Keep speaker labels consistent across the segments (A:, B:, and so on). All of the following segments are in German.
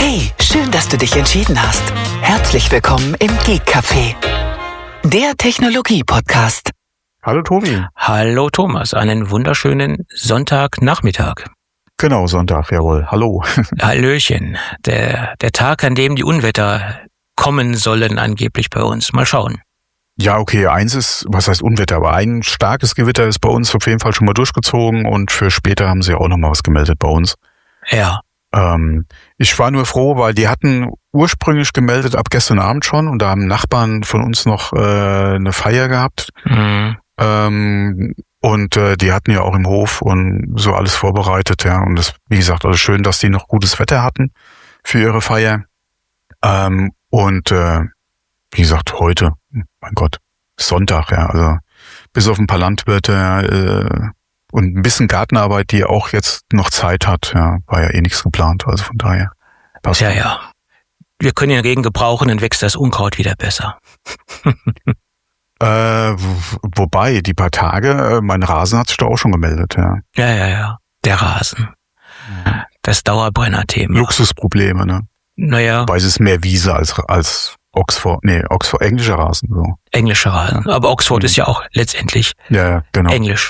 A: Hey, schön, dass du dich entschieden hast. Herzlich willkommen im Geek Café, der Technologie-Podcast.
B: Hallo Tobi.
C: Hallo Thomas, einen wunderschönen Sonntagnachmittag.
B: Genau, Sonntag, jawohl. Hallo.
C: Hallöchen. Der Tag, an dem die Unwetter kommen sollen angeblich bei uns. Mal schauen.
B: Ja, okay, was heißt Unwetter, aber ein starkes Gewitter ist bei uns auf jeden Fall schon mal durchgezogen und für später haben sie auch noch mal was gemeldet bei uns.
C: Ja.
B: Ich war nur froh, weil die hatten ursprünglich gemeldet ab gestern Abend schon und da haben Nachbarn von uns noch eine Feier gehabt.
C: Mhm.
B: Und die hatten ja auch im Hof und so alles vorbereitet, ja. Und das, wie gesagt, also schön, dass die noch gutes Wetter hatten für ihre Feier. Wie gesagt, heute, mein Gott, Sonntag, ja. Also bis auf ein paar Landwirte und ein bisschen Gartenarbeit, die auch jetzt noch Zeit hat, ja, war ja eh nichts geplant. Also von daher.
C: Ja. Wir können den Regen gebrauchen, dann wächst das Unkraut wieder besser.
B: Wobei, die paar Tage, mein Rasen hat sich da auch schon gemeldet, ja.
C: Ja. Der Rasen. Das Dauerbrenner-Thema.
B: Luxusprobleme, ne?
C: Naja.
B: Wobei es ist mehr Wiese als Oxford, englischer Rasen, so.
C: Englischer Rasen. Aber Oxford ist ja auch letztendlich
B: genau.
C: Englisch.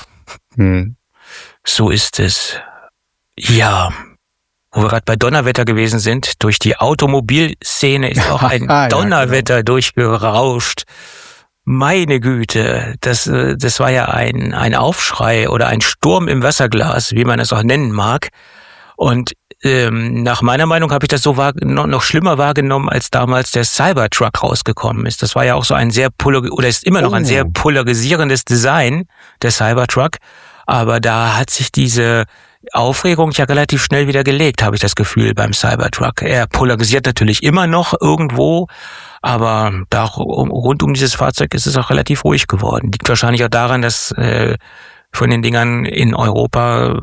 C: So ist es. Ja. Wo wir gerade bei Donnerwetter gewesen sind, durch die Automobilszene ist auch ein Donnerwetter durchgerauscht. Meine Güte, das war ja ein Aufschrei oder ein Sturm im Wasserglas, wie man es auch nennen mag. Und nach meiner Meinung habe ich das so noch schlimmer wahrgenommen, als damals der Cybertruck rausgekommen ist. Das war ja auch so ein sehr ist immer noch ein sehr polarisierendes Design, der Cybertruck. Aber da hat sich diese Aufregung ja relativ schnell wieder gelegt, habe ich das Gefühl, beim Cybertruck. Er polarisiert natürlich immer noch irgendwo, aber da rund um dieses Fahrzeug ist es auch relativ ruhig geworden. Liegt wahrscheinlich auch daran, dass von den Dingern in Europa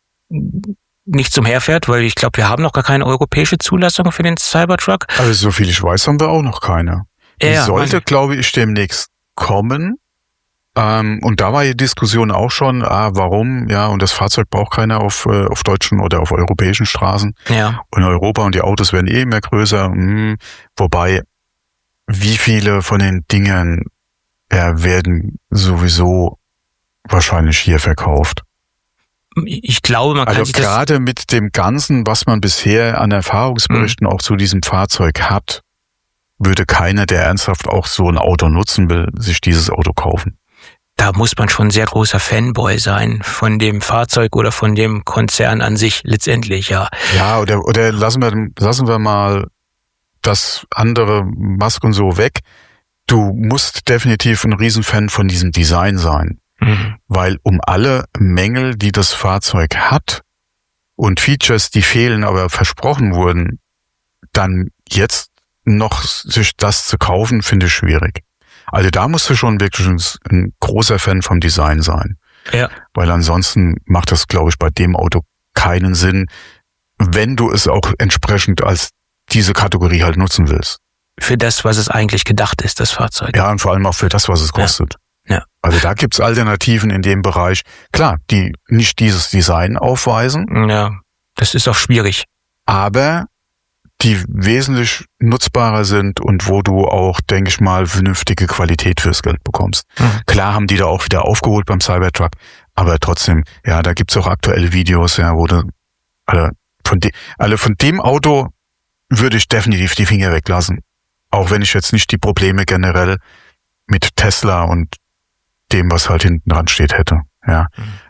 C: nicht zum herfährt, weil ich glaube, wir haben noch gar keine europäische Zulassung für den Cybertruck.
B: Also so viel ich weiß, haben wir auch noch keine. Die sollte, glaube ich, demnächst kommen. Und da war die Diskussion auch schon, warum, ja, und das Fahrzeug braucht keiner auf deutschen oder auf europäischen Straßen.
C: Ja.
B: Und Europa und die Autos werden eh immer größer. Wobei, wie viele von den Dingen werden sowieso wahrscheinlich hier verkauft?
C: Ich glaube, man kann sich das...
B: Also gerade mit dem Ganzen, was man bisher an Erfahrungsberichten auch zu diesem Fahrzeug hat, würde keiner, der ernsthaft auch so ein Auto nutzen will, sich dieses Auto kaufen.
C: Da muss man schon ein sehr großer Fanboy sein von dem Fahrzeug oder von dem Konzern an sich letztendlich, ja.
B: Ja, oder lassen wir mal das andere Musk und so weg. Du musst definitiv ein Riesenfan von diesem Design sein. Weil um alle Mängel, die das Fahrzeug hat und Features, die fehlen, aber versprochen wurden, dann jetzt noch sich das zu kaufen, finde ich schwierig. Also da musst du schon wirklich ein großer Fan vom Design sein.
C: Ja.
B: Weil ansonsten macht das, glaube ich, bei dem Auto keinen Sinn, wenn du es auch entsprechend als diese Kategorie halt nutzen willst.
C: Für das, was es eigentlich gedacht ist, das Fahrzeug.
B: Ja, und vor allem auch für das, was es kostet.
C: Ja.
B: Also da gibt's Alternativen in dem Bereich, klar, die nicht dieses Design aufweisen.
C: Ja, das ist auch schwierig.
B: Aber die wesentlich nutzbarer sind und wo du auch, denke ich mal, vernünftige Qualität fürs Geld bekommst. Klar haben die da auch wieder aufgeholt beim Cybertruck, aber trotzdem, ja, da gibt's auch aktuelle Videos, ja, wo du von dem Auto würde ich definitiv die Finger weglassen. Auch wenn ich jetzt nicht die Probleme generell mit Tesla und dem, was halt hinten dran steht, hätte. Ja,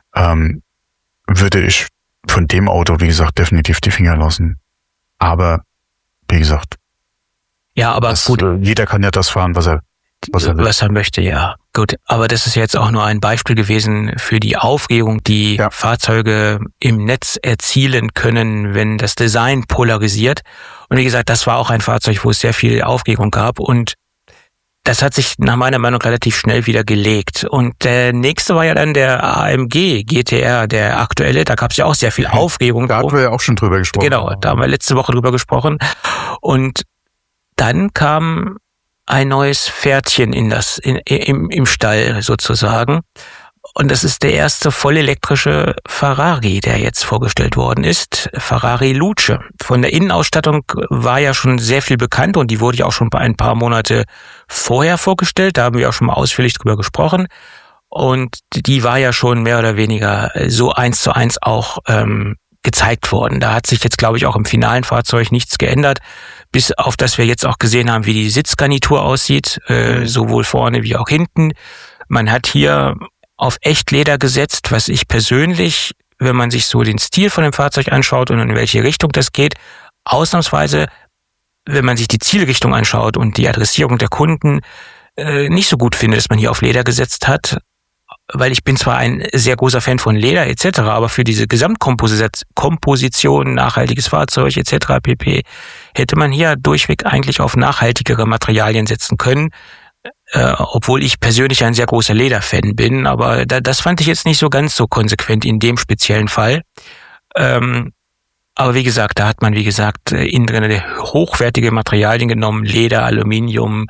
B: würde ich von dem Auto, wie gesagt, definitiv die Finger lassen. Aber, wie gesagt,
C: ja, aber gut.
B: Jeder kann ja das fahren, was er will.
C: Was er möchte, ja. Gut, aber das ist jetzt auch nur ein Beispiel gewesen für die Aufregung, die Fahrzeuge im Netz erzielen können, wenn das Design polarisiert. Und wie gesagt, das war auch ein Fahrzeug, wo es sehr viel Aufregung gab und das hat sich nach meiner Meinung relativ schnell wieder gelegt. Und der nächste war ja dann der AMG GTR, der aktuelle. Da gab es ja auch sehr viel Aufregung.
B: Da hatten wir ja auch schon drüber gesprochen.
C: Genau, da haben wir letzte Woche drüber gesprochen. Und dann kam ein neues Pferdchen im Stall sozusagen. Und das ist der erste vollelektrische Ferrari, der jetzt vorgestellt worden ist. Ferrari Luce. Von der Innenausstattung war ja schon sehr viel bekannt und die wurde ja auch schon ein paar Monate vorher vorgestellt. Da haben wir auch schon mal ausführlich drüber gesprochen. Und die war ja schon mehr oder weniger so 1:1 auch gezeigt worden. Da hat sich jetzt, glaube ich, auch im finalen Fahrzeug nichts geändert, bis auf dass wir jetzt auch gesehen haben, wie die Sitzgarnitur aussieht, sowohl vorne wie auch hinten. Man hat hier auf Echtleder gesetzt, was ich persönlich, wenn man sich so den Stil von dem Fahrzeug anschaut und in welche Richtung das geht, ausnahmsweise, wenn man sich die Zielrichtung anschaut und die Adressierung der Kunden, nicht so gut finde, dass man hier auf Leder gesetzt hat, weil ich bin zwar ein sehr großer Fan von Leder etc., aber für diese Gesamtkomposition, nachhaltiges Fahrzeug etc. pp. Hätte man hier durchweg eigentlich auf nachhaltigere Materialien setzen können, obwohl ich persönlich ein sehr großer Lederfan bin, aber das fand ich jetzt nicht so ganz so konsequent in dem speziellen Fall. Aber wie gesagt, da hat man innen drin hochwertige Materialien genommen, Leder, Aluminium,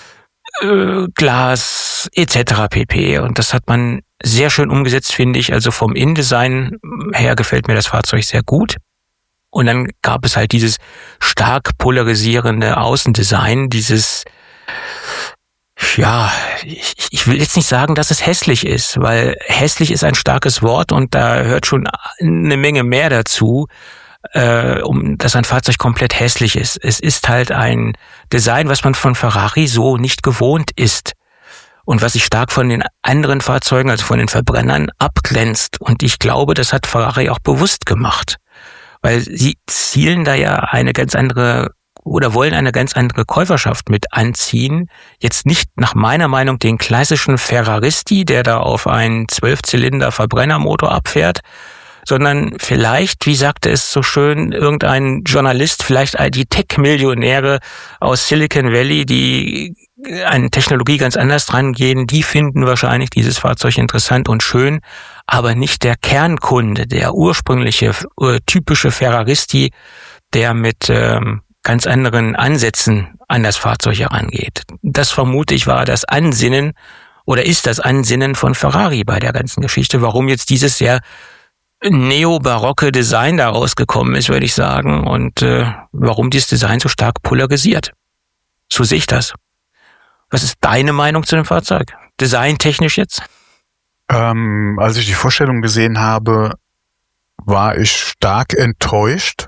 C: Glas etc. pp. Und das hat man sehr schön umgesetzt, finde ich. Also vom Innendesign her gefällt mir das Fahrzeug sehr gut. Und dann gab es halt dieses stark polarisierende Außendesign, dieses, ja, ich will jetzt nicht sagen, dass es hässlich ist, weil hässlich ist ein starkes Wort und da hört schon eine Menge mehr dazu, dass ein Fahrzeug komplett hässlich ist. Es ist halt ein Design, was man von Ferrari so nicht gewohnt ist und was sich stark von den anderen Fahrzeugen, also von den Verbrennern, abgrenzt. Und ich glaube, das hat Ferrari auch bewusst gemacht, weil sie zielen da ja eine ganz andere oder wollen eine ganz andere Käuferschaft mit anziehen. Jetzt nicht nach meiner Meinung den klassischen Ferraristi, der da auf einen 12-Zylinder-Verbrennermotor abfährt, sondern vielleicht, wie sagte es so schön irgendein Journalist, vielleicht die Tech-Millionäre aus Silicon Valley, die an Technologie ganz anders drangehen, die finden wahrscheinlich dieses Fahrzeug interessant und schön, aber nicht der Kernkunde, der ursprüngliche, typische Ferraristi, der mit ganz anderen Ansätzen an das Fahrzeug herangeht. Das vermute ich war das Ansinnen oder ist das Ansinnen von Ferrari bei der ganzen Geschichte, warum jetzt dieses sehr neobarocke Design da rausgekommen ist, würde ich sagen, und warum dieses Design so stark polarisiert. So sehe ich das. Was ist deine Meinung zu dem Fahrzeug? Designtechnisch jetzt?
B: Als ich die Vorstellung gesehen habe, war ich stark enttäuscht,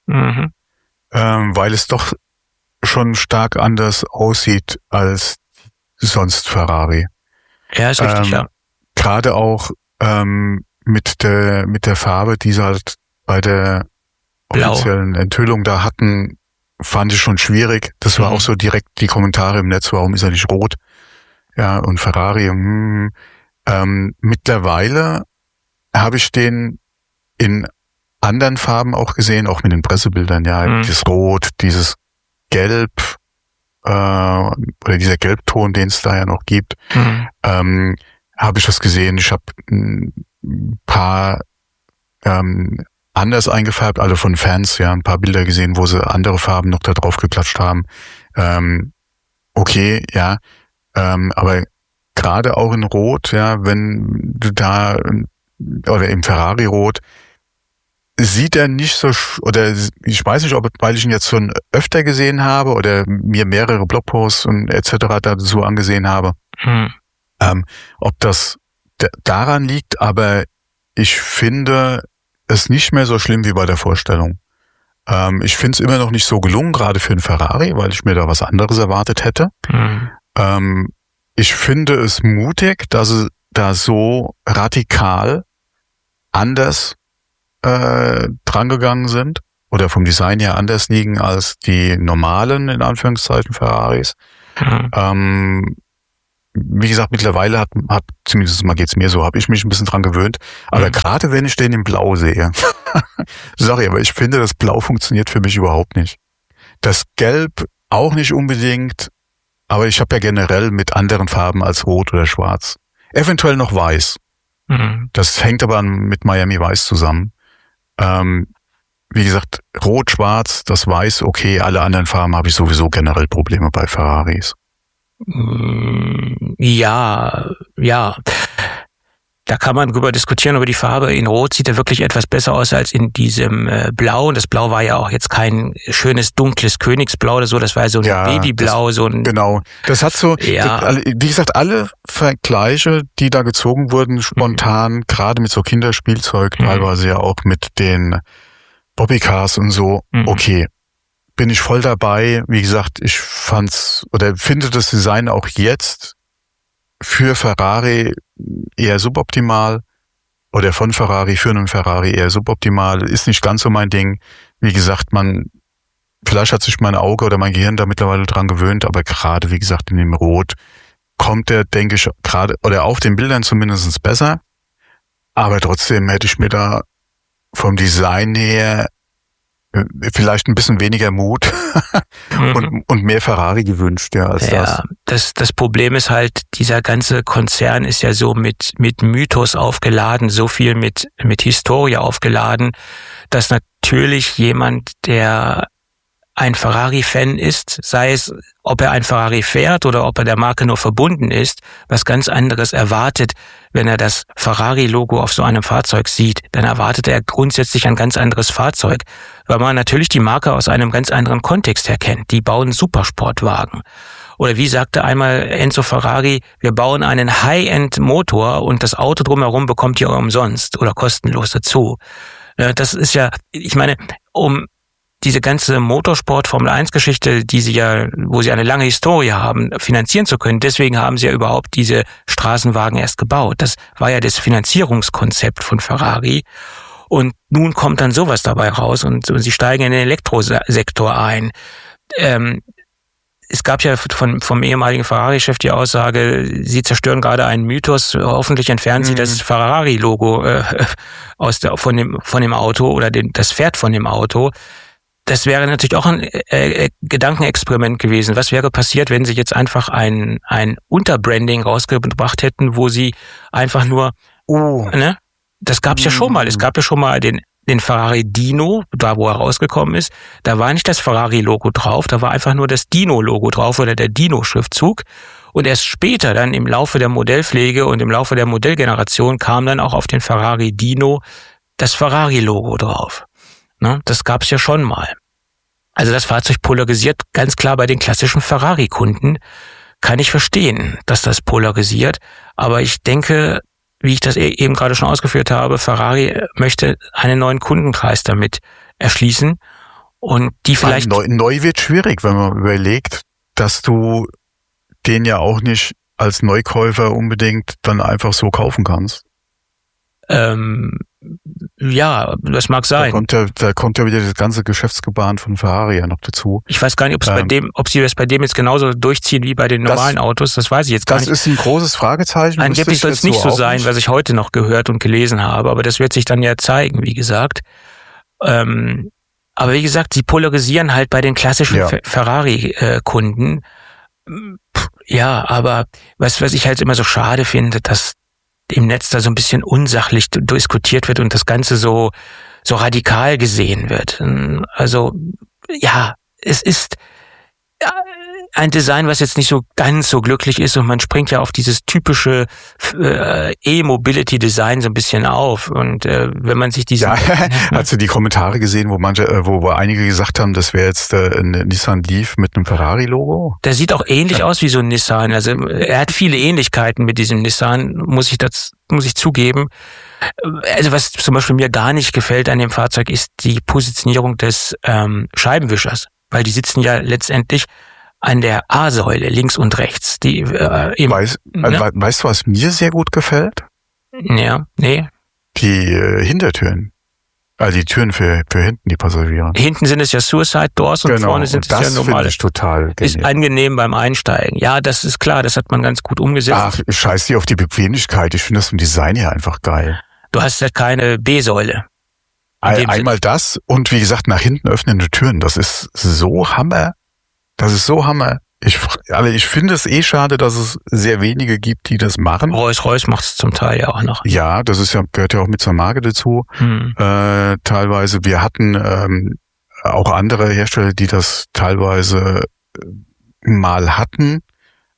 B: weil es doch schon stark anders aussieht als sonst Ferrari.
C: Ja, ist richtig, ja.
B: Gerade auch mit der Farbe, die sie halt bei der offiziellen Enthüllung da hatten, fand ich schon schwierig. Das war auch so direkt die Kommentare im Netz, warum ist er nicht rot? Ja, und Ferrari. Mittlerweile habe ich den in anderen Farben auch gesehen, auch mit den Pressebildern, ja, dieses Rot, dieses Gelb, oder dieser Gelbton, den es da ja noch gibt, habe ich das gesehen. Ich habe ein paar anders eingefärbt, also von Fans, ja, ein paar Bilder gesehen, wo sie andere Farben noch da drauf geklatscht haben. Okay, ja, aber gerade auch in Rot, ja, wenn du da, oder im Ferrari-Rot, sieht er nicht so, oder ich weiß nicht, weil ich ihn jetzt schon öfter gesehen habe oder mir mehrere Blogposts und etc. dazu angesehen habe, ob das daran liegt, aber ich finde es nicht mehr so schlimm wie bei der Vorstellung. Ich finde es immer noch nicht so gelungen, gerade für einen Ferrari, weil ich mir da was anderes erwartet hätte. Ich finde es mutig, dass sie da so radikal anders drangegangen sind oder vom Design her anders liegen als die normalen, in Anführungszeichen, Ferraris. Wie gesagt, mittlerweile hat zumindest mal geht's mir so, habe ich mich ein bisschen dran gewöhnt. Aber gerade wenn ich den in Blau sehe, sorry, aber ich finde, das Blau funktioniert für mich überhaupt nicht. Das Gelb auch nicht unbedingt, aber ich habe ja generell mit anderen Farben als Rot oder Schwarz. Eventuell noch Weiß. Das hängt aber mit Miami Weiß zusammen. Wie gesagt, Rot, Schwarz, das Weiß, okay, alle anderen Farben habe ich sowieso generell Probleme bei Ferraris.
C: Ja. Da kann man drüber diskutieren, über die Farbe. In Rot sieht er wirklich etwas besser aus als in diesem Blau. Und das Blau war ja auch jetzt kein schönes, dunkles Königsblau oder so. Das war ja so ein Babyblau.
B: Genau. Das hat so, wie gesagt, alle Vergleiche, die da gezogen wurden, spontan, gerade mit so Kinderspielzeug, teilweise ja auch mit den Bobbycars und so, okay. Bin ich voll dabei. Wie gesagt, ich finde das Design auch jetzt für Ferrari eher suboptimal oder von Ferrari für einen Ferrari eher suboptimal. Ist nicht ganz so mein Ding. Wie gesagt, vielleicht hat sich mein Auge oder mein Gehirn da mittlerweile dran gewöhnt, aber gerade, wie gesagt, in dem Rot kommt der, denke ich, gerade, oder auf den Bildern zumindest besser. Aber trotzdem hätte ich mir da vom Design her vielleicht ein bisschen weniger Mut und mehr Ferrari gewünscht, als das.
C: Das Problem ist halt, dieser ganze Konzern ist ja so mit Mythos aufgeladen, so viel mit Historie aufgeladen, dass natürlich jemand, der ein Ferrari-Fan ist, sei es, ob er ein Ferrari fährt oder ob er der Marke nur verbunden ist, was ganz anderes erwartet, wenn er das Ferrari-Logo auf so einem Fahrzeug sieht, dann erwartet er grundsätzlich ein ganz anderes Fahrzeug, weil man natürlich die Marke aus einem ganz anderen Kontext her kennt. Die bauen Supersportwagen. Oder wie sagte einmal Enzo Ferrari, wir bauen einen High-End-Motor und das Auto drumherum bekommt ihr umsonst oder kostenlos dazu. Das ist ja, ich meine, diese ganze Motorsport-Formel-1-Geschichte, wo sie eine lange Historie haben, finanzieren zu können. Deswegen haben sie ja überhaupt diese Straßenwagen erst gebaut. Das war ja das Finanzierungskonzept von Ferrari. Und nun kommt dann sowas dabei raus und sie steigen in den Elektrosektor ein. Es gab ja vom ehemaligen Ferrari-Chef die Aussage, sie zerstören gerade einen Mythos, hoffentlich entfernen sie das Ferrari-Logo von dem Auto oder das Pferd von dem Auto. Das wäre natürlich auch ein Gedankenexperiment gewesen. Was wäre passiert, wenn sie jetzt einfach ein Unterbranding rausgebracht hätten, wo sie einfach nur, das gab's ja schon mal. Es gab ja schon mal den Ferrari Dino, da wo er rausgekommen ist. Da war nicht das Ferrari-Logo drauf, da war einfach nur das Dino-Logo drauf oder der Dino-Schriftzug. Und erst später dann im Laufe der Modellpflege und im Laufe der Modellgeneration kam dann auch auf den Ferrari Dino das Ferrari-Logo drauf. Das gab's ja schon mal. Also das Fahrzeug polarisiert ganz klar bei den klassischen Ferrari-Kunden. Kann ich verstehen, dass das polarisiert. Aber ich denke, wie ich das eben gerade schon ausgeführt habe, Ferrari möchte einen neuen Kundenkreis damit erschließen. Und die vielleicht...
B: Neu wird schwierig, wenn man überlegt, dass du den ja auch nicht als Neukäufer unbedingt dann einfach so kaufen kannst.
C: Ja, das mag sein.
B: Da kommt ja wieder das ganze Geschäftsgebaren von Ferrari ja noch dazu.
C: Ich weiß gar nicht, ob sie das bei dem jetzt genauso durchziehen wie bei den normalen Autos. Das weiß ich jetzt gar nicht.
B: Das ist ein großes Fragezeichen.
C: Angeblich soll es nicht so sein, was ich heute noch gehört und gelesen habe. Aber das wird sich dann ja zeigen, wie gesagt. Aber wie gesagt, sie polarisieren halt bei den klassischen Ferrari-Kunden. Ja, aber was ich halt immer so schade finde, dass im Netz da so ein bisschen unsachlich diskutiert wird und das Ganze so radikal gesehen wird. Also, ja, es ist ein Design, was jetzt nicht so ganz so glücklich ist und man springt ja auf dieses typische E-Mobility-Design so ein bisschen auf und wenn man sich diese...
B: Hast du die Kommentare gesehen, wo einige gesagt haben, das wäre jetzt ein Nissan Leaf mit einem Ferrari-Logo?
C: Der sieht auch ähnlich aus wie so ein Nissan, also er hat viele Ähnlichkeiten mit diesem Nissan, muss ich zugeben. Also was zum Beispiel mir gar nicht gefällt an dem Fahrzeug ist die Positionierung des Scheibenwischers, weil die sitzen ja letztendlich an der A-Säule, links und rechts.
B: Weißt du, was mir sehr gut gefällt?
C: Ja, nee.
B: Die Hintertüren. Also die Türen für hinten, die Passagiere.
C: Hinten sind es ja Suicide Doors und vorne sind es ja normale. Das finde
B: ich total genial.
C: Ist angenehm beim Einsteigen. Ja, das ist klar, das hat man ganz gut umgesetzt.
B: Ach, scheiß dir auf die Bequemlichkeit. Ich finde das vom Design her einfach geil.
C: Du hast halt keine B-Säule.
B: Einmal das und wie gesagt, nach hinten öffnende Türen. Das ist so Hammer. Ich finde es schade, dass es sehr wenige gibt, die das machen.
C: Rolls-Royce macht es zum Teil ja auch noch.
B: Ja, gehört ja auch mit zur Marke dazu. Teilweise. Wir hatten auch andere Hersteller, die das teilweise mal hatten.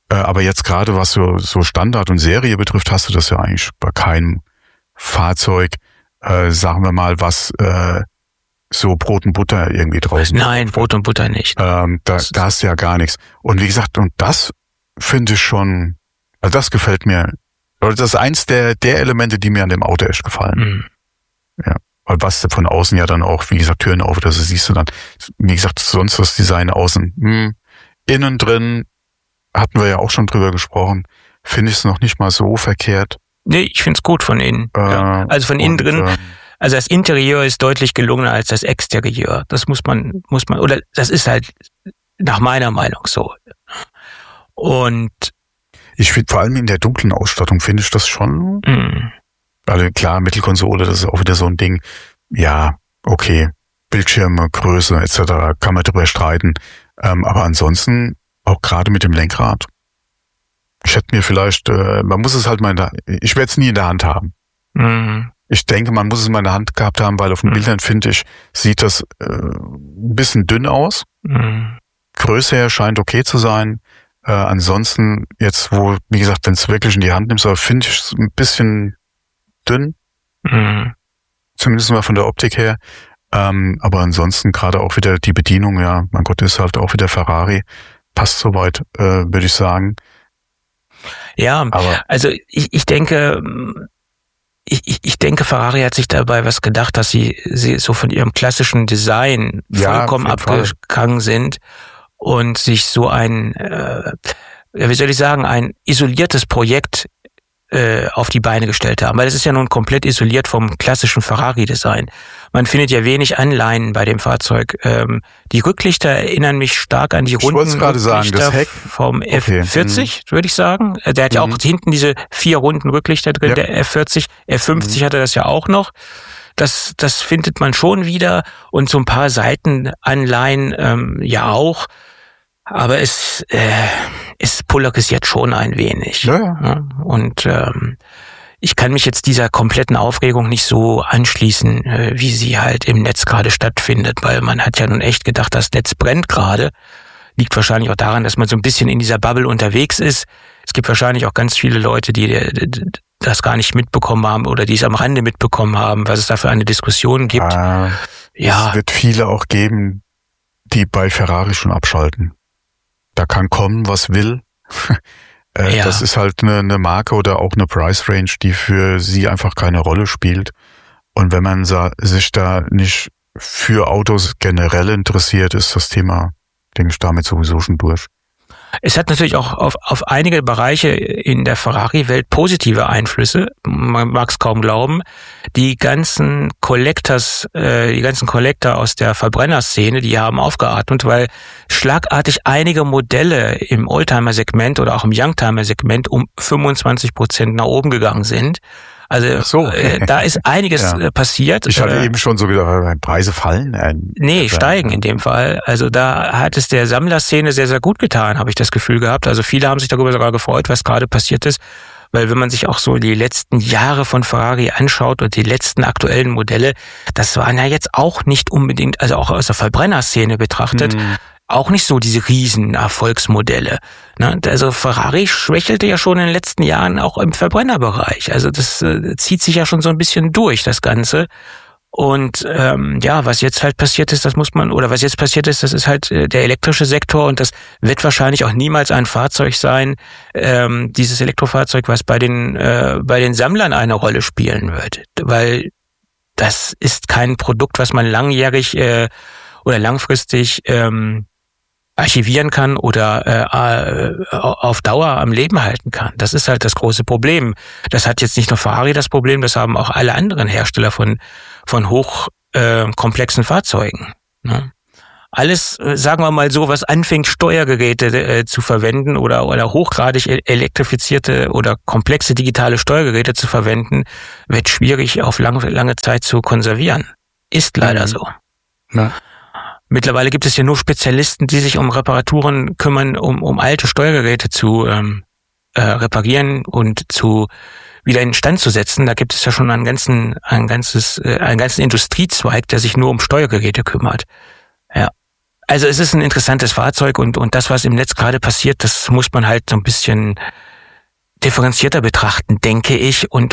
B: Aber jetzt gerade was so Standard und Serie betrifft, hast du das ja eigentlich bei keinem Fahrzeug, sagen wir mal, was so Brot und Butter irgendwie draußen.
C: Nein, Brot und Butter nicht.
B: Da hast du ja gar nichts. Und wie gesagt, und das finde ich schon, also das gefällt mir. Oder das ist eins der Elemente, die mir an dem Auto echt gefallen. Ja. Weil was von außen ja dann auch, wie gesagt, Türen auf, das siehst du dann. Wie gesagt, sonst das Design außen. Innen drin, hatten wir ja auch schon drüber gesprochen, finde ich es noch nicht mal so verkehrt.
C: Nee, ich finde es gut von innen. Ja. Also von innen drin, also das Interieur ist deutlich gelungener als das Exterieur. Das muss man, oder das ist halt nach meiner Meinung so. Und
B: ich finde vor allem in der dunklen Ausstattung finde ich das schon. Also klar, Mittelkonsole, das ist auch wieder so ein Ding. Ja, okay, Bildschirme, Größe etc. kann man drüber streiten. Aber ansonsten auch gerade mit dem Lenkrad. Ich hätte mir vielleicht, man muss es halt mal ich werde es nie in der Hand haben. Ich denke, man muss es mal in der Hand gehabt haben, weil auf den Bildern, finde ich, sieht das ein bisschen dünn aus. Größe her scheint okay zu sein. Ansonsten jetzt, wie gesagt, wenn es wirklich in die Hand nimmst, finde ich es ein bisschen dünn. Zumindest mal von der Optik her. Aber ansonsten gerade auch wieder die Bedienung, ja, mein Gott, ist halt auch wieder Ferrari. Passt soweit, würde ich sagen.
C: Ja, aber also ich denke, Ferrari hat sich dabei was gedacht, dass sie so von ihrem klassischen Design vollkommen abgegangen sind und sich so ein isoliertes Projekt auf die Beine gestellt haben, weil das ist ja nun komplett isoliert vom klassischen Ferrari-Design. Man findet ja wenig Anleihen bei dem Fahrzeug. Die Rücklichter erinnern mich stark an die runden Rücklichter vom F40, würde ich sagen. Der hat ja auch hinten diese 4 runden Rücklichter drin, der F40. F50 hatte das ja auch noch. Das findet man schon wieder und so ein paar Seitenanleihen ja auch. Aber es polarisiert schon ein wenig. Ja. Und ich kann mich jetzt dieser kompletten Aufregung nicht so anschließen, wie sie halt im Netz gerade stattfindet, weil man hat ja nun echt gedacht, das Netz brennt gerade. Liegt wahrscheinlich auch daran, dass man so ein bisschen in dieser Bubble unterwegs ist. Es gibt wahrscheinlich auch ganz viele Leute, die das gar nicht mitbekommen haben oder die es am Rande mitbekommen haben, was es da für eine Diskussion gibt.
B: Es wird viele auch geben, die bei Ferrari schon abschalten. Da kann kommen, was will. Das ist halt eine Marke oder auch eine Price Range, die für sie einfach keine Rolle spielt. Und wenn man sich da nicht für Autos generell interessiert, ist das Thema, denke ich, damit sowieso schon durch.
C: Es hat natürlich auch auf einige Bereiche in der Ferrari-Welt positive Einflüsse. Man mag es kaum glauben. Die ganzen Collector aus der Verbrennerszene, die haben aufgeatmet, weil schlagartig einige Modelle im Oldtimer-Segment oder auch im Youngtimer-Segment um 25% nach oben gegangen sind. Also da ist einiges passiert.
B: Ich hatte eben schon so gedacht, Preise fallen.
C: Steigen in dem Fall. Also da hat es der Sammlerszene sehr, sehr gut getan, habe ich das Gefühl gehabt. Also viele haben sich darüber sogar gefreut, was gerade passiert ist. Weil wenn man sich auch so die letzten Jahre von Ferrari anschaut und die letzten aktuellen Modelle, das waren ja jetzt auch nicht unbedingt, also auch aus der Verbrennerszene betrachtet, auch nicht so diese riesen Erfolgsmodelle. Also Ferrari schwächelte ja schon in den letzten Jahren auch im Verbrennerbereich. Also das zieht sich ja schon so ein bisschen durch, das Ganze. Und was jetzt halt passiert ist, das ist halt der elektrische Sektor und das wird wahrscheinlich auch niemals ein Fahrzeug sein, dieses Elektrofahrzeug, was bei den Sammlern eine Rolle spielen wird. Weil das ist kein Produkt, was man langjährig oder langfristig archivieren kann oder auf Dauer am Leben halten kann. Das ist halt das große Problem. Das hat jetzt nicht nur Ferrari das Problem, das haben auch alle anderen Hersteller von hochkomplexen Fahrzeugen. Ne? Alles, sagen wir mal so, was anfängt, Steuergeräte zu verwenden oder hochgradig elektrifizierte oder komplexe digitale Steuergeräte zu verwenden, wird schwierig auf lange Zeit zu konservieren. Ist leider so. Ja. Mittlerweile gibt es ja nur Spezialisten, die sich um Reparaturen kümmern, um alte Steuergeräte zu reparieren und wieder in Stand zu setzen. Da gibt es ja schon einen ganzen Industriezweig, der sich nur um Steuergeräte kümmert. Ja. Also es ist ein interessantes Fahrzeug und das, was im Netz gerade passiert, das muss man halt so ein bisschen differenzierter betrachten, denke ich. Und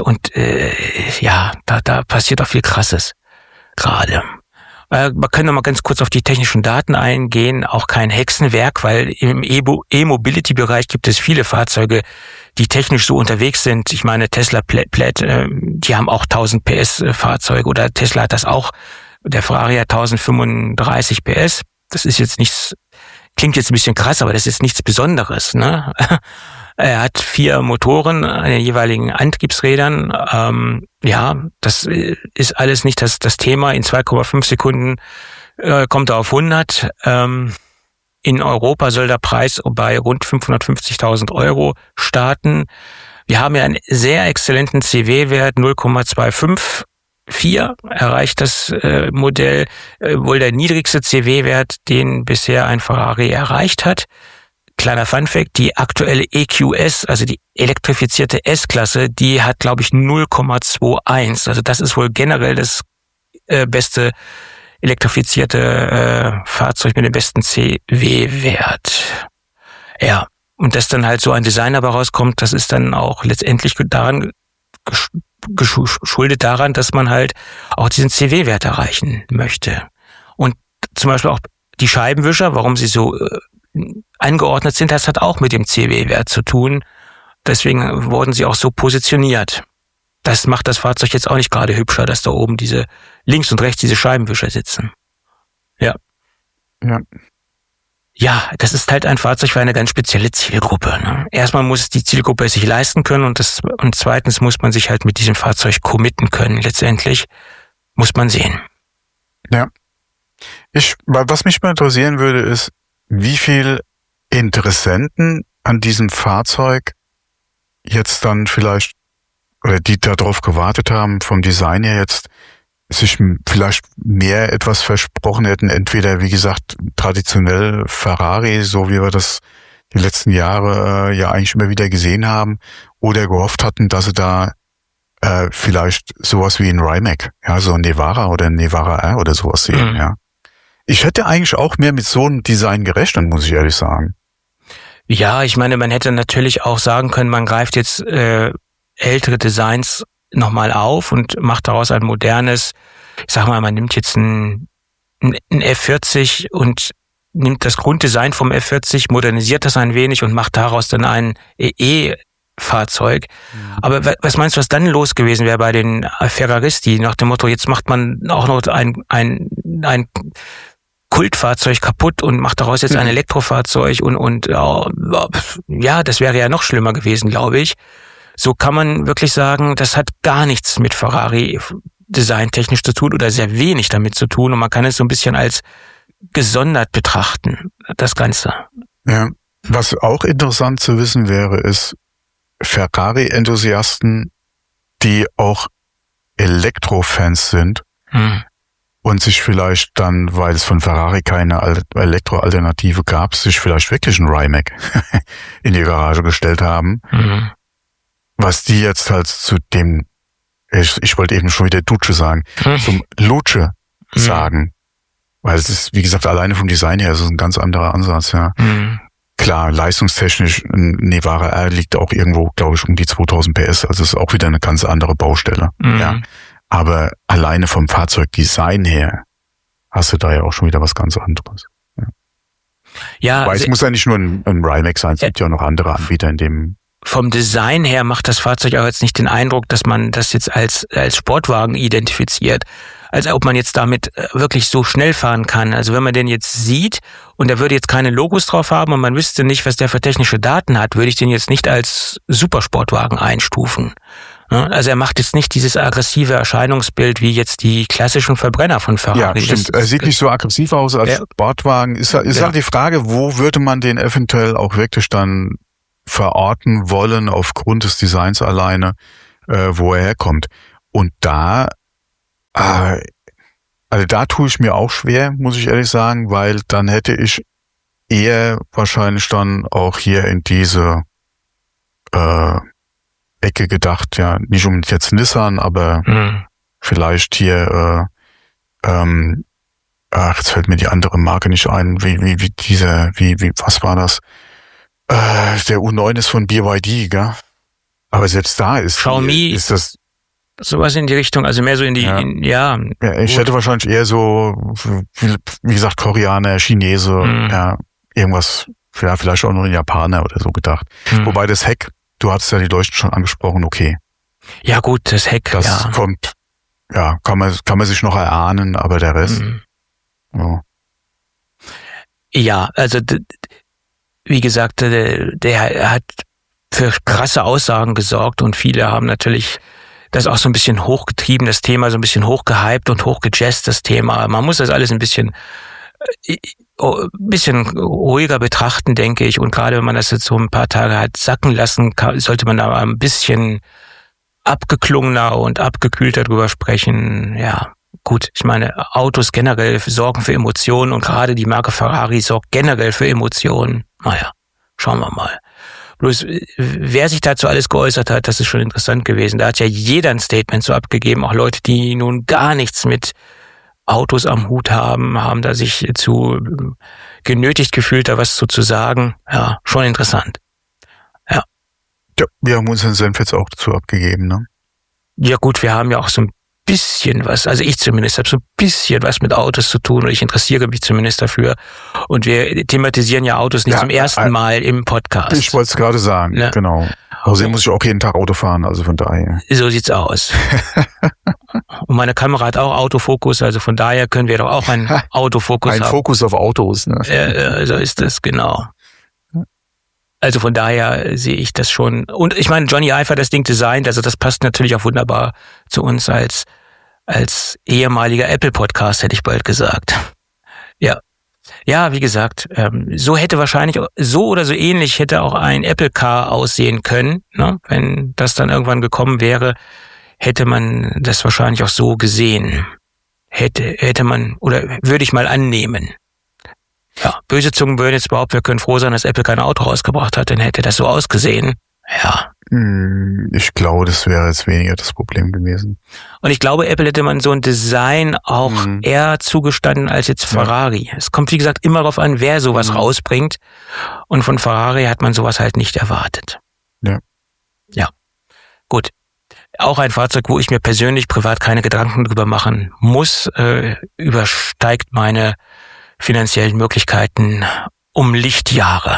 C: da passiert auch viel Krasses gerade. Wir können noch mal ganz kurz auf die technischen Daten eingehen. Auch kein Hexenwerk, weil im E-Mobility-Bereich gibt es viele Fahrzeuge, die technisch so unterwegs sind. Ich meine, Tesla Plaid, die haben auch 1000 PS Fahrzeuge, oder Tesla hat das auch. Der Ferrari hat 1035 PS. Das ist jetzt nichts, klingt jetzt ein bisschen krass, aber das ist nichts Besonderes, ne? Er hat 4 Motoren an den jeweiligen Antriebsrädern. Das ist alles nicht das Thema. In 2,5 Sekunden kommt er auf 100. In Europa soll der Preis bei rund 550.000 € starten. Wir haben ja einen sehr exzellenten CW-Wert, 0,254 erreicht das Modell, wohl der niedrigste CW-Wert, den bisher ein Ferrari erreicht hat. Kleiner Funfact, die aktuelle EQS, also die elektrifizierte S-Klasse, die hat, glaube ich, 0,21. Also das ist wohl generell das beste elektrifizierte Fahrzeug mit dem besten CW-Wert. Ja, und dass dann halt so ein Design aber rauskommt, das ist dann auch letztendlich daran geschuldet daran, dass man halt auch diesen CW-Wert erreichen möchte. Und zum Beispiel auch die Scheibenwischer, warum sie so angeordnet sind, das hat auch mit dem CW-Wert zu tun. Deswegen wurden sie auch so positioniert. Das macht das Fahrzeug jetzt auch nicht gerade hübscher, dass da oben diese links und rechts diese Scheibenwischer sitzen. Ja. Ja, das ist halt ein Fahrzeug für eine ganz spezielle Zielgruppe. Ne? Erstmal muss die Zielgruppe es sich leisten können und zweitens muss man sich halt mit diesem Fahrzeug committen können. Letztendlich muss man sehen.
B: Ja. Was mich mal interessieren würde, ist, wie viel Interessenten an diesem Fahrzeug jetzt dann vielleicht, oder die darauf gewartet haben, vom Design her jetzt sich vielleicht mehr etwas versprochen hätten, entweder, wie gesagt, traditionell Ferrari, so wie wir das die letzten Jahre ja eigentlich immer wieder gesehen haben, oder gehofft hatten, dass sie da vielleicht sowas wie ein Rimac, ja, so ein Nevara oder ein Nevara R oder sowas sehen, ja. Ich hätte eigentlich auch mehr mit so einem Design gerechnet, muss ich ehrlich sagen.
C: Ja, ich meine, man hätte natürlich auch sagen können, man greift jetzt ältere Designs nochmal auf und macht daraus ein modernes, ich sag mal, man nimmt jetzt ein F40 und nimmt das Grunddesign vom F40, modernisiert das ein wenig und macht daraus dann ein E-Fahrzeug. Aber was meinst du, was dann los gewesen wäre bei den Ferraristi, nach dem Motto, jetzt macht man auch noch ein Kultfahrzeug kaputt und macht daraus jetzt ein Elektrofahrzeug und ja, das wäre ja noch schlimmer gewesen, glaube ich. So kann man wirklich sagen, das hat gar nichts mit Ferrari designtechnisch zu tun oder sehr wenig damit zu tun und man kann es so ein bisschen als gesondert betrachten, das Ganze.
B: Ja, was auch interessant zu wissen wäre, ist Ferrari-Enthusiasten, die auch Elektrofans sind, und sich vielleicht dann, weil es von Ferrari keine Elektroalternative gab, sich vielleicht wirklich ein Rimac in die Garage gestellt haben. Was die jetzt halt zu dem, ich wollte eben schon wieder Duce sagen, zum Luce sagen. Weil es ist, wie gesagt, alleine vom Design her ist es ein ganz anderer Ansatz, ja. Klar, leistungstechnisch, ein Nevara R liegt auch irgendwo, glaube ich, um die 2000 PS, also ist auch wieder eine ganz andere Baustelle, ja. Aber alleine vom Fahrzeugdesign her hast du da ja auch schon wieder was ganz anderes. Ja, weil es muss ja nicht nur ein Rimac sein, es gibt ja auch noch andere Anbieter in dem.
C: Vom Design her macht das Fahrzeug auch jetzt nicht den Eindruck, dass man das jetzt als Sportwagen identifiziert. Als ob man jetzt damit wirklich so schnell fahren kann. Also wenn man den jetzt sieht und der würde jetzt keine Logos drauf haben und man wüsste nicht, was der für technische Daten hat, würde ich den jetzt nicht als Supersportwagen einstufen. Also er macht jetzt nicht dieses aggressive Erscheinungsbild wie jetzt die klassischen Verbrenner von Ferrari.
B: Ja, stimmt. Er sieht nicht so aggressiv aus als Sportwagen. Ist halt die Frage, wo würde man den eventuell auch wirklich dann verorten wollen aufgrund des Designs alleine, wo er herkommt. Und da tue ich mir auch schwer, muss ich ehrlich sagen, weil dann hätte ich eher wahrscheinlich dann auch hier in diese Ecke gedacht, ja, nicht um jetzt Nissan, aber vielleicht hier jetzt fällt mir die andere Marke nicht ein, was war das? Der U9 ist von BYD, gell? Aber selbst da
C: Xiaomi
B: ist das
C: sowas in die Richtung, also mehr so in die,
B: ja, ich hätte wahrscheinlich eher so, wie gesagt, Koreaner, Chinese, ja, irgendwas, ja, vielleicht auch noch ein Japaner oder so gedacht. Wobei das Heck, du hattest ja die Leuchten schon angesprochen, okay.
C: Ja gut, das Heck,
B: das kommt, ja, kann man sich noch erahnen, aber der Rest,
C: ja, also wie gesagt, der hat für krasse Aussagen gesorgt und viele haben natürlich das auch so ein bisschen hochgetrieben, das Thema so ein bisschen hochgehypt und hochgejazzt, das Thema. Man muss das alles ein bisschen ruhiger betrachten, denke ich. Und gerade wenn man das jetzt so ein paar Tage hat sacken lassen, sollte man da ein bisschen abgeklungener und abgekühlter drüber sprechen. Ja, gut. Ich meine, Autos generell sorgen für Emotionen und gerade die Marke Ferrari sorgt generell für Emotionen. Naja, schauen wir mal. Bloß, wer sich dazu alles geäußert hat, das ist schon interessant gewesen. Da hat ja jeder ein Statement so abgegeben. Auch Leute, die nun gar nichts mit Autos am Hut haben da sich zu genötigt gefühlt, da was zu sagen. Ja, schon interessant. Ja.
B: Ja, wir haben unseren Senf jetzt auch dazu abgegeben, ne?
C: Ja gut, wir haben ja auch so ein bisschen was, also ich zumindest habe so ein bisschen was mit Autos zu tun und ich interessiere mich zumindest dafür. Und wir thematisieren ja Autos nicht zum ersten Mal im Podcast.
B: Ich wollte es gerade sagen, ne? Genau. Außerdem muss ich auch jeden Tag Auto fahren, also von daher.
C: So sieht's aus. Und meine Kamera hat auch Autofokus, also von daher können wir doch auch einen Autofokus haben.
B: Ein Fokus auf Autos, ne?
C: So ist es, genau. Also von daher sehe ich das schon. Und ich meine, Johnny Ive hat das Ding designt, also das passt natürlich auch wunderbar zu uns als ehemaliger Apple-Podcast, hätte ich bald gesagt. Ja. Ja, wie gesagt, so hätte wahrscheinlich, so oder so ähnlich hätte auch ein Apple Car aussehen können, ne? Wenn das dann irgendwann gekommen wäre, hätte man das wahrscheinlich auch so gesehen. Hätte man, oder würde ich mal annehmen. Ja, böse Zungen würden jetzt behaupten, wir können froh sein, dass Apple kein Auto rausgebracht hat, dann hätte das so ausgesehen. Ja.
B: Ich glaube, das wäre jetzt weniger das Problem gewesen.
C: Und ich glaube, Apple hätte man so ein Design auch eher zugestanden als jetzt Ferrari. Ja. Es kommt, wie gesagt, immer darauf an, wer sowas rausbringt. Und von Ferrari hat man sowas halt nicht erwartet.
B: Ja.
C: Ja. Gut. Auch ein Fahrzeug, wo ich mir persönlich privat keine Gedanken drüber machen muss, übersteigt meine finanziellen Möglichkeiten um Lichtjahre.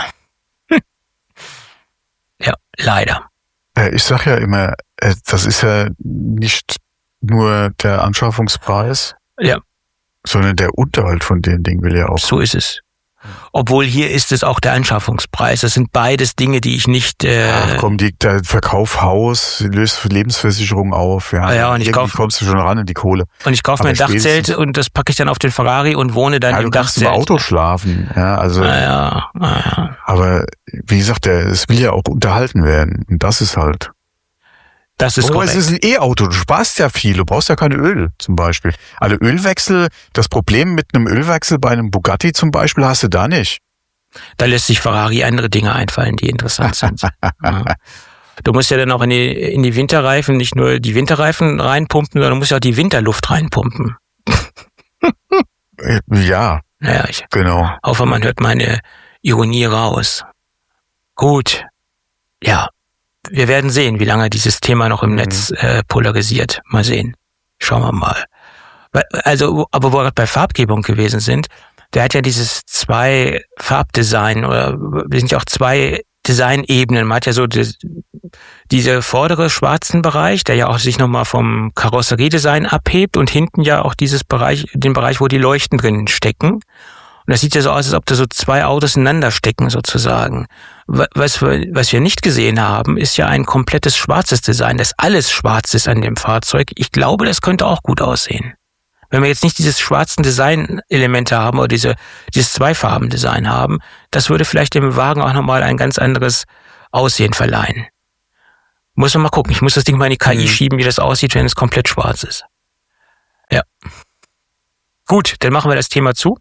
C: Ja, leider.
B: Ich sag ja immer, das ist ja nicht nur der Anschaffungspreis, sondern der Unterhalt von dem Ding will ja auch.
C: So ist es. Obwohl hier ist es auch der Anschaffungspreis. Das sind beides Dinge, die ich nicht...
B: Ach komm, der Verkauf Haus, löst Lebensversicherung auf. Ja,
C: und
B: kommst du schon ran in die Kohle.
C: Und ich kaufe mir ein Dachzelt und das packe ich dann auf den Ferrari und wohne dann im Dachzelt.
B: Du kannst im Auto schlafen. Ja, also.
C: Ja.
B: Aber wie gesagt, es will ja auch unterhalten werden. Und das ist halt...
C: Das ist korrekt.
B: Es ist ein E-Auto, du sparst ja viel, du brauchst ja kein Öl zum Beispiel. Also Ölwechsel, das Problem mit einem Ölwechsel bei einem Bugatti zum Beispiel hast du da nicht.
C: Da lässt sich Ferrari andere Dinge einfallen, die interessant sind. Ja. Du musst ja dann auch in die Winterreifen nicht nur die Winterreifen reinpumpen, sondern du musst ja auch die Winterluft reinpumpen.
B: Ja, genau.
C: Hoffe, man hört meine Ironie raus. Gut, ja. Wir werden sehen, wie lange dieses Thema noch im Netz polarisiert. Mal sehen. Schauen wir mal. Also, aber wo wir gerade bei Farbgebung gewesen sind, der hat ja dieses 2 Farbdesign, oder wir sind ja auch 2 Designebenen. Man hat ja so diese vordere schwarzen Bereich, der ja auch sich nochmal vom Karosseriedesign abhebt und hinten ja auch den Bereich, wo die Leuchten drin stecken. Und das sieht ja so aus, als ob da so 2 Autos ineinander stecken sozusagen. Was wir nicht gesehen haben, ist ja ein komplettes schwarzes Design, das alles schwarz ist an dem Fahrzeug. Ich glaube, das könnte auch gut aussehen. Wenn wir jetzt nicht dieses schwarzen Design-Elemente haben oder dieses 2-Farben-Design haben, das würde vielleicht dem Wagen auch nochmal ein ganz anderes Aussehen verleihen. Muss man mal gucken. Ich muss das Ding mal in die KI schieben, wie das aussieht, wenn es komplett schwarz ist. Ja. Gut, dann machen wir das Thema zu.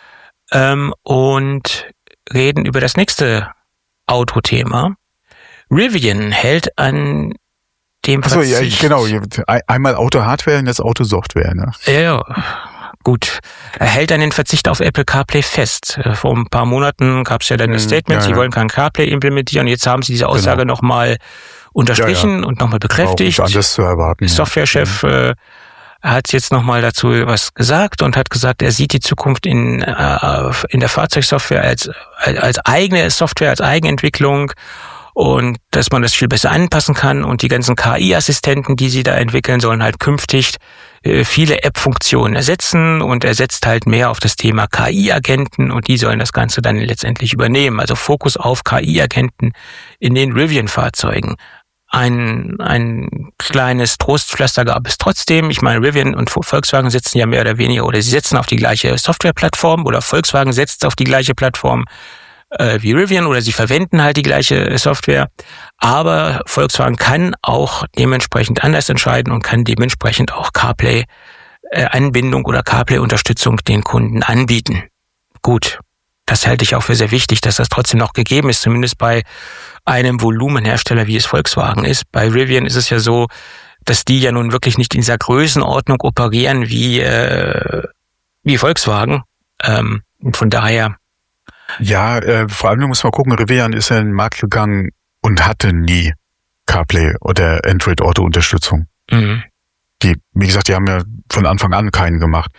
C: Und reden über das nächste Autothema. Rivian hält an dem Verzicht.
B: Achso, ja, genau. Einmal Auto-Hardware und jetzt Auto-Software. Ne?
C: Ja, gut, er hält dann den Verzicht auf Apple CarPlay fest. Vor ein paar Monaten gab es ja dann das Statement, sie wollen kein CarPlay implementieren. Jetzt haben sie diese Aussage nochmal unterstrichen und nochmal bekräftigt.
B: Auch nicht anders zu erwarten.
C: Softwarechef hat jetzt nochmal dazu was gesagt und hat gesagt, er sieht die Zukunft in der Fahrzeugsoftware als eigene Software, als Eigenentwicklung und dass man das viel besser anpassen kann und die ganzen KI-Assistenten, die sie da entwickeln, sollen halt künftig viele App-Funktionen ersetzen und er setzt halt mehr auf das Thema KI-Agenten und die sollen das Ganze dann letztendlich übernehmen. Also Fokus auf KI-Agenten in den Rivian-Fahrzeugen. Ein kleines Trostpflaster gab es trotzdem. Ich meine, Rivian und Volkswagen setzen ja mehr oder weniger, oder sie setzen auf die gleiche Softwareplattform oder Volkswagen setzt auf die gleiche Plattform wie Rivian oder sie verwenden halt die gleiche Software. Aber Volkswagen kann auch dementsprechend anders entscheiden und kann dementsprechend auch CarPlay-Anbindung oder CarPlay-Unterstützung den Kunden anbieten. Gut, das halte ich auch für sehr wichtig, dass das trotzdem noch gegeben ist, zumindest bei einem Volumenhersteller, wie es Volkswagen ist. Bei Rivian ist es ja so, dass die ja nun wirklich nicht in dieser Größenordnung operieren wie Volkswagen. Und von daher...
B: Ja, vor allem muss man gucken, Rivian ist ja in den Markt gegangen und hatte nie CarPlay oder Android Auto Unterstützung. Mhm. Die, wie gesagt, die haben ja von Anfang an keinen gemacht.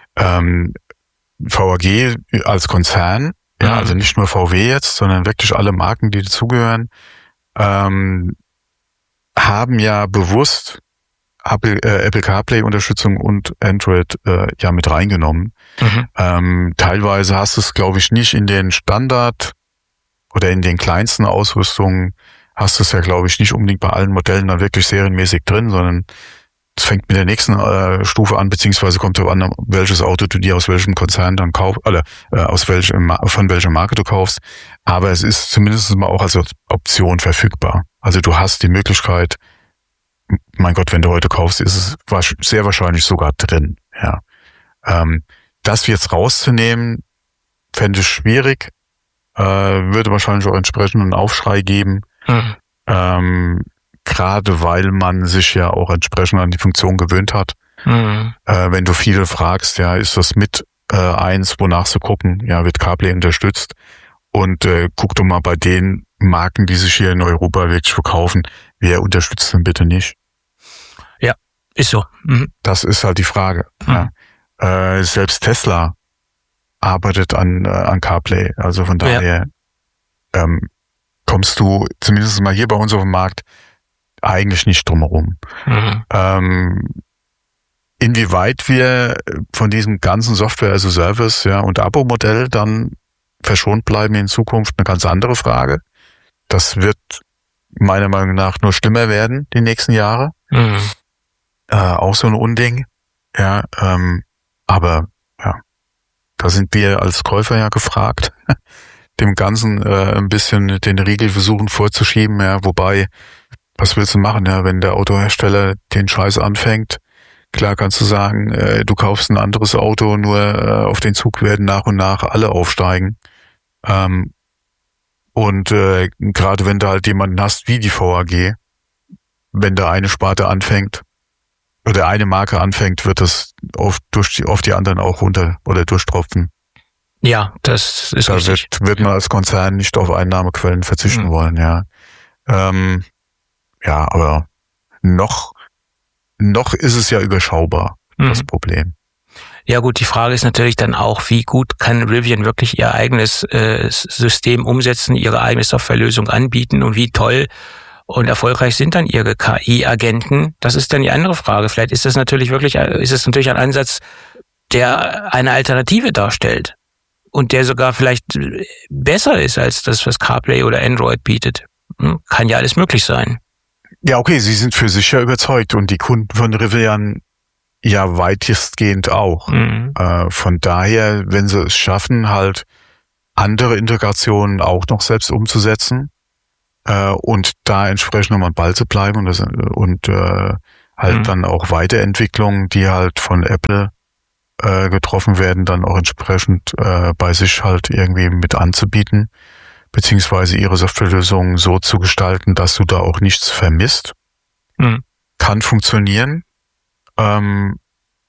B: VAG als Konzern, ja, also nicht nur VW jetzt, sondern wirklich alle Marken, die dazugehören, haben ja bewusst Apple CarPlay-Unterstützung und Android ja mit reingenommen. Teilweise hast du es, glaube ich, nicht in den Standard oder in den kleinsten Ausrüstungen hast du es ja, glaube ich, nicht unbedingt bei allen Modellen dann wirklich serienmäßig drin, sondern es fängt mit der nächsten Stufe an, beziehungsweise kommt darauf an, welches Auto du dir aus welchem Konzern dann kaufst, oder von welcher Marke du kaufst. Aber es ist zumindest mal auch als Option verfügbar. Also du hast die Möglichkeit, mein Gott, wenn du heute kaufst, ist es sehr wahrscheinlich sogar drin. Ja, das jetzt rauszunehmen, fände ich schwierig, würde wahrscheinlich auch entsprechend einen Aufschrei geben. Gerade weil man sich ja auch entsprechend an die Funktion gewöhnt hat. Wenn du viele fragst, ja, ist das mit eins, wonach sie gucken, ja, wird CarPlay unterstützt. Und guck doch mal bei den Marken, die sich hier in Europa wirklich verkaufen, wer unterstützt denn bitte nicht?
C: Ja, ist so.
B: Das ist halt die Frage. Ja. Selbst Tesla arbeitet an CarPlay. Also von daher kommst du zumindest mal hier bei uns auf dem Markt eigentlich nicht drum herum. Inwieweit wir von diesem ganzen Software as a Service, ja, und Abo-Modell dann verschont bleiben in Zukunft, eine ganz andere Frage. Das wird meiner Meinung nach nur schlimmer werden die nächsten Jahre. Auch so ein Unding. Ja, aber ja, da sind wir als Käufer ja gefragt, dem Ganzen ein bisschen den Riegel versuchen vorzuschieben. Ja, wobei, was willst du machen, ja, wenn der Autohersteller den Scheiß anfängt? Klar kannst du sagen, du kaufst ein anderes Auto, nur auf den Zug werden nach und nach alle aufsteigen. Und gerade wenn du halt jemanden hast wie die VAG, wenn da eine Sparte anfängt oder eine Marke anfängt, wird das auf die anderen auch runter oder durchtropfen.
C: Ja, das ist
B: da
C: richtig.
B: Wird man als Konzern nicht auf Einnahmequellen verzichten wollen, ja. Ja, aber noch ist es ja überschaubar, das Problem.
C: Ja gut, die Frage ist natürlich dann auch, wie gut kann Rivian wirklich ihr eigenes System umsetzen, ihre eigene Softwarelösung anbieten und wie toll und erfolgreich sind dann ihre KI-Agenten? Das ist dann die andere Frage. Vielleicht ist es natürlich ein Ansatz, der eine Alternative darstellt und der sogar vielleicht besser ist als das, was CarPlay oder Android bietet. Kann ja alles möglich sein.
B: Ja, okay, sie sind für sich ja überzeugt und die Kunden von Rivian ja weitestgehend auch. Von daher, wenn sie es schaffen, halt andere Integrationen auch noch selbst umzusetzen und da entsprechend nochmal am Ball zu bleiben und dann auch Weiterentwicklungen, die halt von Apple getroffen werden, dann auch entsprechend bei sich halt irgendwie mit anzubieten, beziehungsweise ihre Softwarelösungen so zu gestalten, dass du da auch nichts vermisst. Kann funktionieren.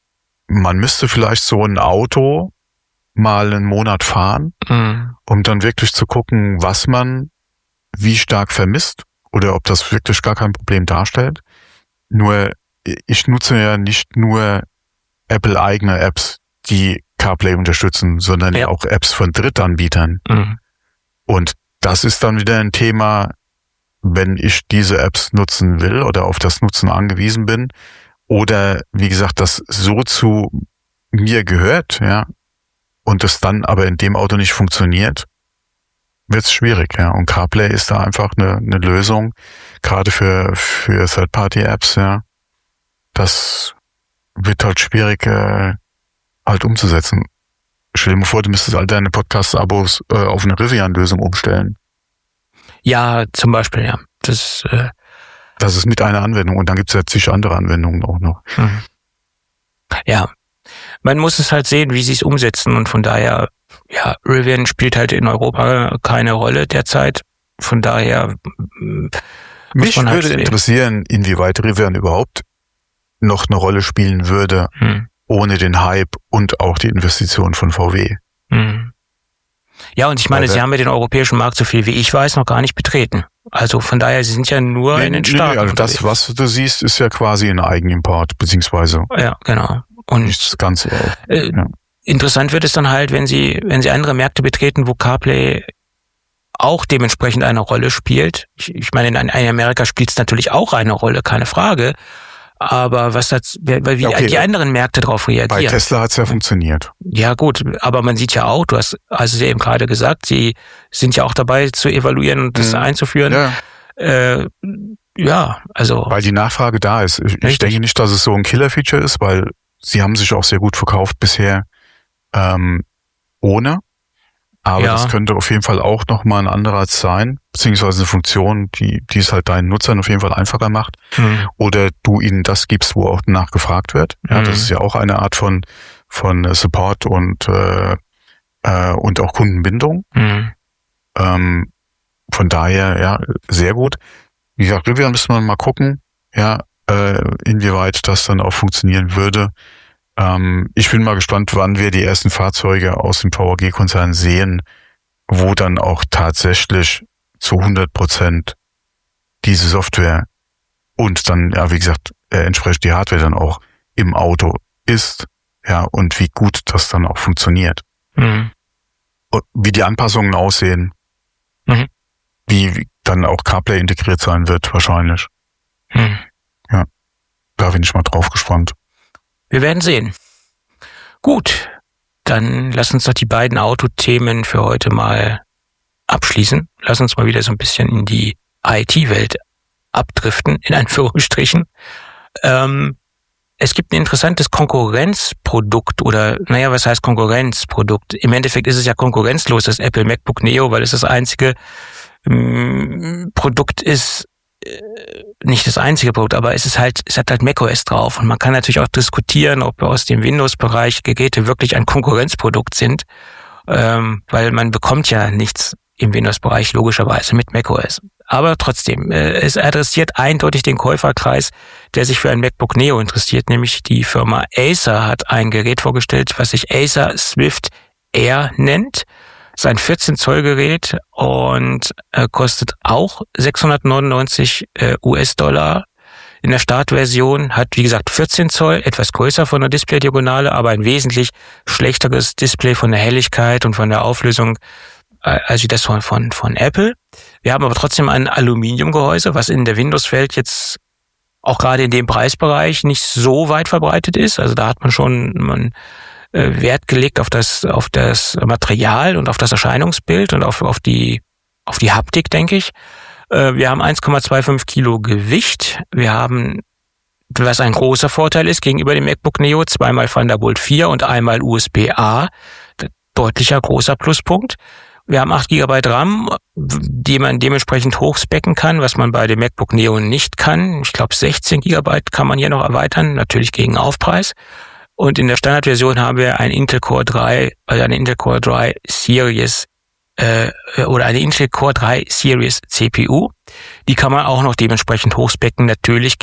B: man müsste vielleicht so ein Auto mal einen Monat fahren, um dann wirklich zu gucken, was man wie stark vermisst oder ob das wirklich gar kein Problem darstellt. Nur, ich nutze ja nicht nur Apple-eigene Apps, die CarPlay unterstützen, sondern auch Apps von Drittanbietern. Und das ist dann wieder ein Thema, wenn ich diese Apps nutzen will oder auf das Nutzen angewiesen bin oder, wie gesagt, das so zu mir gehört, ja, und es dann aber in dem Auto nicht funktioniert, wird es schwierig, ja. Und CarPlay ist da einfach eine Lösung, gerade für Third-Party-Apps, ja. Das wird halt schwierig halt umzusetzen. Stell dir mal vor, du müsstest all deine Podcast-Abos auf eine Rivian-Lösung umstellen.
C: Ja, zum Beispiel, ja. Das
B: ist mit einer Anwendung und dann gibt es ja zig andere Anwendungen auch noch.
C: Ja, man muss es halt sehen, wie sie es umsetzen und von daher, ja, Rivian spielt halt in Europa keine Rolle derzeit. Von daher
B: mich würde interessieren, inwieweit Rivian überhaupt noch eine Rolle spielen würde, ohne den Hype und auch die Investition von VW.
C: Ja, und ich meine, sie haben ja den europäischen Markt, so viel wie ich weiß, noch gar nicht betreten. Also von daher, sie sind ja nur in den Staaten.
B: Also das, was du siehest, ist ja quasi ein Eigenimport, beziehungsweise.
C: Ja, genau. Und
B: das Ganze auch.
C: Interessant wird es dann halt, wenn sie andere Märkte betreten, wo CarPlay auch dementsprechend eine Rolle spielt. Ich meine, in Amerika spielt es natürlich auch eine Rolle, keine Frage. Aber die anderen Märkte darauf reagieren.
B: Bei Tesla hat es ja funktioniert.
C: Ja gut, aber man sieht ja auch, du hast also eben gerade gesagt, sie sind ja auch dabei zu evaluieren und das einzuführen. Ja. Also.
B: Weil die Nachfrage da ist. Ich denke nicht, dass es so ein Killer-Feature ist, weil sie haben sich auch sehr gut verkauft bisher ohne. Aber das könnte auf jeden Fall auch nochmal ein Anreiz sein, beziehungsweise eine Funktion, die es halt deinen Nutzern auf jeden Fall einfacher macht. Oder du ihnen das gibst, wo auch nachgefragt wird. Ja, das ist ja auch eine Art von Support und auch Kundenbindung. Von daher, ja, sehr gut. Wie gesagt, Rivian müssen wir mal gucken, ja, inwieweit das dann auch funktionieren würde. Ich bin mal gespannt, wann wir die ersten Fahrzeuge aus dem VAG-Konzern sehen, wo dann auch tatsächlich zu 100% diese Software und dann, ja, wie gesagt, entsprechend die Hardware dann auch im Auto ist, ja, und wie gut das dann auch funktioniert. Und wie die Anpassungen aussehen, wie dann auch CarPlay integriert sein wird, wahrscheinlich. Ja, da bin ich mal drauf gespannt.
C: Wir werden sehen. Gut, dann lass uns doch die beiden Autothemen für heute mal abschließen. Lass uns mal wieder so ein bisschen in die IT-Welt abdriften, in Anführungsstrichen. Es gibt ein interessantes Konkurrenzprodukt oder, was heißt Konkurrenzprodukt? Im Endeffekt ist es ja konkurrenzlos, das Apple MacBook Neo, weil es das einzige Produkt ist, nicht das einzige Produkt, aber es hat halt macOS drauf und man kann natürlich auch diskutieren, ob aus dem Windows-Bereich Geräte wirklich ein Konkurrenzprodukt sind, weil man bekommt ja nichts im Windows-Bereich logischerweise mit macOS. Aber trotzdem, es adressiert eindeutig den Käuferkreis, der sich für ein MacBook Neo interessiert, nämlich die Firma Acer hat ein Gerät vorgestellt, was sich Acer Swift Air nennt. Das ist ein 14-Zoll-Gerät und kostet auch 699 US-Dollar in der Startversion. Hat, wie gesagt, 14 Zoll, etwas größer von der Display-Diagonale, aber ein wesentlich schlechteres Display von der Helligkeit und von der Auflösung als wie das von Apple. Wir haben aber trotzdem ein Aluminiumgehäuse, was in der Windows-Welt jetzt auch gerade in dem Preisbereich nicht so weit verbreitet ist. Also da hat man schon Wert gelegt auf das Material und auf das Erscheinungsbild und auf die Haptik, denke ich. Wir haben 1,25 Kilo Gewicht. Wir haben, was ein großer Vorteil ist gegenüber dem MacBook Neo, 2x Thunderbolt 4 und einmal USB-A. Deutlicher großer Pluspunkt. Wir haben 8 GB RAM, die man dementsprechend hochspecken kann, was man bei dem MacBook Neo nicht kann. Ich glaube 16 GB kann man hier noch erweitern, natürlich gegen Aufpreis. Und in der Standardversion haben wir ein Intel Core 3, also eine Intel Core 3 Series oder eine Intel Core 3 Series CPU. Die kann man auch noch dementsprechend hochspecken, natürlich